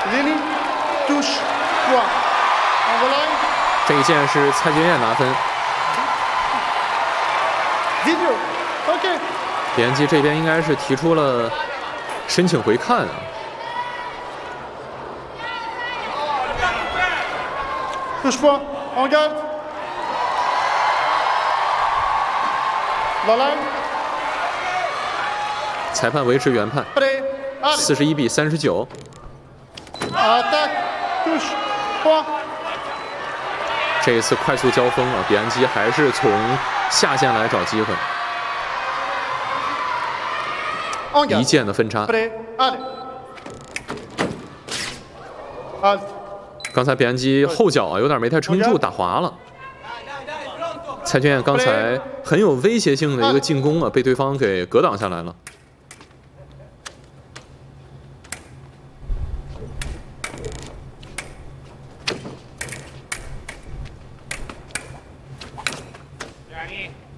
Lily touche point. Envoline. 这一键是蔡俊彦拿分。 Video. OK. 比安基这边应该是提出了申请回看啊。 Touche point. En garde. La line. 裁判维持原判， Prêt. Allez. 41比39。 Attaque. Touche point. 这一次快速交锋啊，比安基还是从下线来找机会， En 一 garde. 键的分差。 Prêt. Allez. Halt. 刚才比安基后脚啊有点没太撑住，打滑了。蔡俊彦刚才很有威胁性的一个进攻啊，被对方给格挡下来了。 Yani